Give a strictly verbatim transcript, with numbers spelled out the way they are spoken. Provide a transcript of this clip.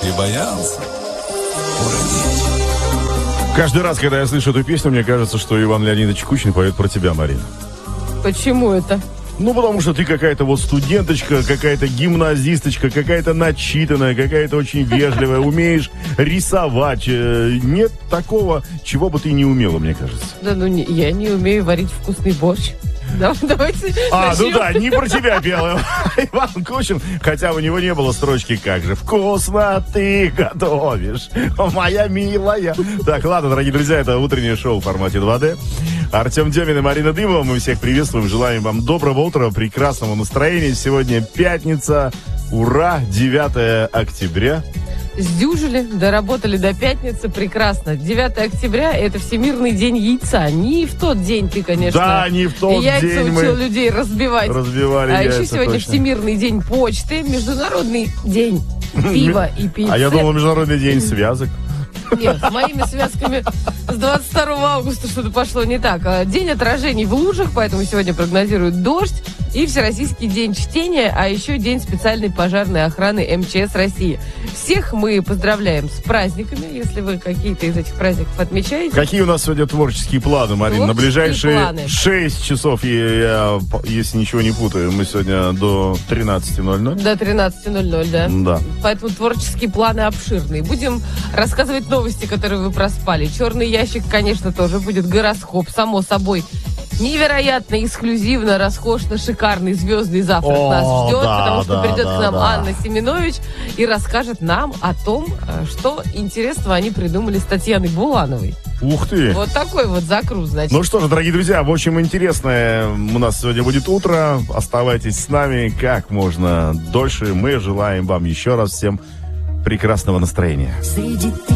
и боялся уронить. Каждый раз, когда я слышу эту песню, мне кажется, что Иван Леонидович Кучин поет про тебя, Марина. Почему это? Ну, потому что ты какая-то вот студенточка, какая-то гимназисточка, какая-то начитанная, какая-то очень вежливая, умеешь рисовать. Нет такого, чего бы ты не умела, мне кажется. Да ну, не, я не умею варить вкусный борщ. Да, давайте А, начнем. ну да, не про тебя пел Иван Кучин, хотя у него не было строчки «Как же вкусно ты готовишь, моя милая». Так, ладно, дорогие друзья, это утреннее шоу в формате два дэ. Артем Демин и Марина Дымова, мы всех приветствуем, желаем вам доброго утра, прекрасного настроения. Сегодня пятница, ура, девятое октября. Сдюжили, доработали до пятницы, прекрасно. девятое октября – это Всемирный день яйца. Не в тот день ты, конечно, Да, не в тот яйца день учил мы людей разбивать. разбивали А яйца, еще сегодня точно. Всемирный день почты, Международный день пива и пиццы. А я думал, Международный день связок. Нет, с моими связками с двадцать второго августа что-то пошло не так. День отражений в лужах, поэтому сегодня прогнозируют дождь. И Всероссийский день чтения, а еще День специальной пожарной охраны эм че эс России. Всех мы поздравляем с праздниками, если вы какие-то из этих праздников отмечаете. Какие у нас сегодня творческие планы, Марин? На Творческие ближайшие планы. шесть часов, я, я, если ничего не путаю, мы сегодня до тринадцати ноль ноль. До тринадцати ноль ноль, да. Да. Поэтому творческие планы обширные. Будем рассказывать новости, которые вы проспали. Черный ящик, конечно, тоже будет. Гороскоп, само собой. Невероятно, эксклюзивно, роскошно, шикарный звездный завтрак О, нас ждет, да, потому что да, придет да, к нам да. Анна Семенович и расскажет нам о том, что интересного они придумали с Татьяной Булановой. Ух ты! Вот такой вот закрут, значит. Ну что же, дорогие друзья, в общем, интересное у нас сегодня будет утро. Оставайтесь с нами как можно дольше. Мы желаем вам еще раз всем прекрасного настроения.